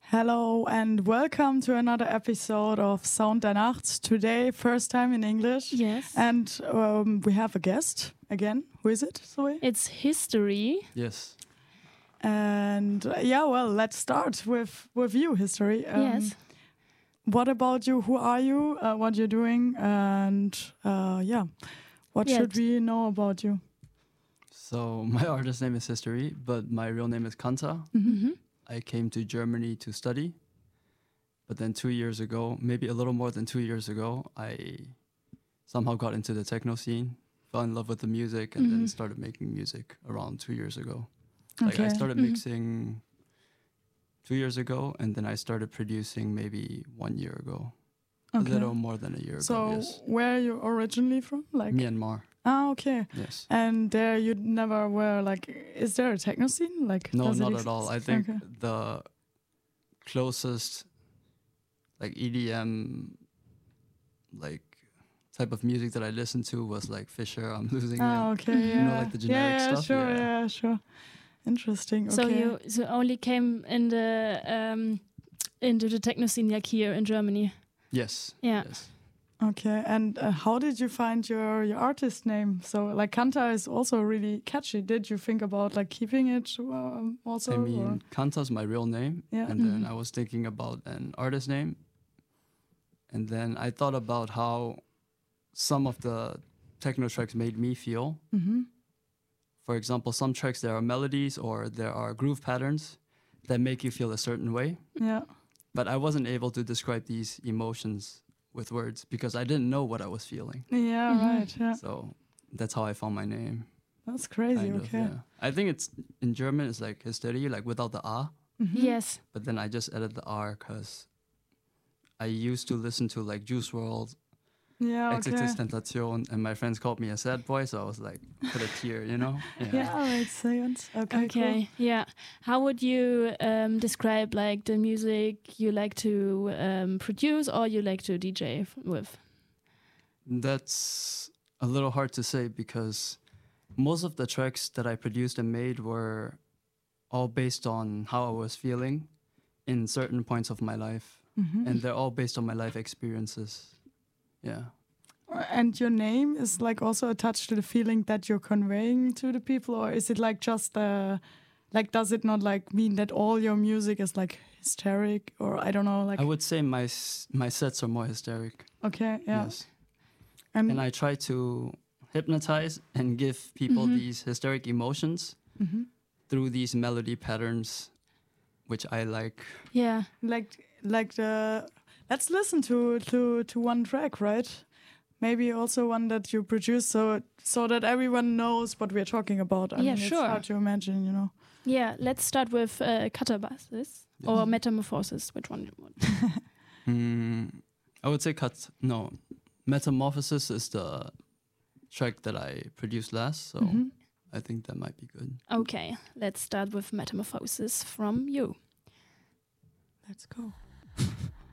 Hello and welcome to another episode of Sound der Nacht. Today, first time in English. Yes. And we have a guest again. Who is it, Zoe? It's history. Yes. And let's start with you, History. Yes. What about you? Who are you? What you're doing? And what should we know about you? So my artist name is History, but my real name is Kanta. Mm-hmm. I came to Germany to study, but then 2 years ago, maybe a little more than 2 years ago, I somehow got into the techno scene, fell in love with the music, and then started making music around 2 years ago. Like I started mixing 2 years ago, and then I started producing maybe 1 year ago. Okay. A little more than a year ago, So yes. where are you originally from? Like Myanmar, Ah, okay. yes. And there you never were like, is there a techno scene? Like No, does it not at exist? all. I think Okay. the closest like EDM like type of music that I listened to was like Fisher, I'm Losing Ah, It. okay, Mhm. yeah. You know, like the generic yeah, stuff? Sure, Yeah. yeah, sure. Interesting. So Okay. you only came in the into the techno scene like here in Germany. Yes. Yeah. Yes. Okay, and how did you find your artist name? So like Kanta is also really catchy. Did you think about like keeping it also? I or? mean, Kanta's my real name. Yeah. And then I was thinking about an artist name. And then I thought about how some of the techno tracks made me feel. Mm-hmm. For example, some tracks, there are melodies or there are groove patterns that make you feel a certain way. Yeah. But I wasn't able to describe these emotions with words because I didn't know what I was feeling. Yeah. Right. Yeah. So that's how I found my name. That's crazy. Kind of, Okay. yeah. I think it's in German, it's like Hysterie, like without the A. Mm-hmm. Yes. But then I just added the R because I used to listen to like Juice WRLD, Yeah. Okay. XXXTentacion, and my friends called me a sad boy. So I was like, put a tear, you know? Yeah. Makes sense. Okay. Okay. Yeah. How would you describe like the music you like to produce or you like to DJ with? That's a little hard to say because most of the tracks that I produced and made were all based on how I was feeling in certain points of my life. Mm-hmm. And they're all based on my life experiences. Yeah. And your name is like also attached to the feeling that you're conveying to the people, or is it like just like does it not like mean that all your music is like hysteric, or I don't know, like I would say my sets are more hysteric. okay, yeah, Yes. And I try to hypnotize and give people these hysteric emotions through these melody patterns, which I like. Yeah. like the let's listen to one track, right? Maybe also one that you produce, so that everyone knows what we're talking about. I mean, Sure. It's hard to imagine, you know. Yeah. Let's start with Catabasis or Metamorphosis. Which one do you want? I would say Metamorphosis is the track that I produced last, so I think that might be good. Okay. Let's start with Metamorphosis from you. Let's go.